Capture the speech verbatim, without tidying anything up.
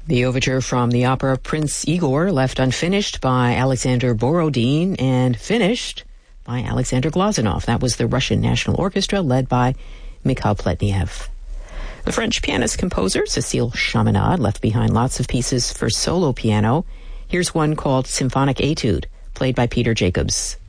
The overture from the opera Prince Igor, left unfinished by Alexander Borodin and finished by Alexander Glazunov. That was the Russian National Orchestra led by Mikhail Pletnev. The French pianist-composer Cécile Chaminade left behind lots of pieces for solo piano. Here's one called Symphonic Etude, played by Peter Jacobs.